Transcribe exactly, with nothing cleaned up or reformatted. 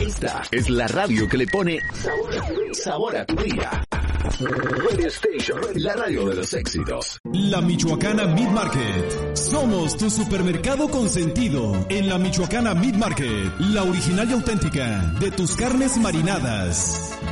Esta es la radio que le pone sabor a tu, sabor a tu día. Radio Station, la radio de los éxitos. La Michoacana Meat Market. Somos tu supermercado consentido. En la Michoacana Meat Market, la original y auténtica de tus carnes marinadas.